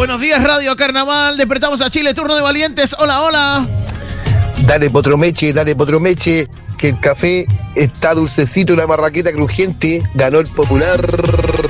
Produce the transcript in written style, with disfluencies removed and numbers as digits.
Buenos días, Radio Carnaval. Despertamos a Chile, turno de valientes. Hola, hola. Dale potromeche, que el café está dulcecito y la marraqueta crujiente. Ganó el popular.